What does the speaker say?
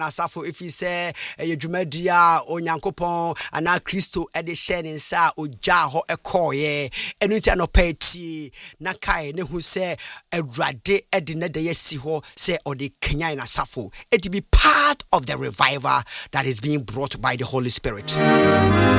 Asafo if he say Jumedia or Yankopon and now Christo at the shedding sa o ja ho ekoye enu no peti na kai ne hu say Awurade edina de yesi ho say or the Kenya in Asafo it be part of the revival that is being brought by the Holy Spirit.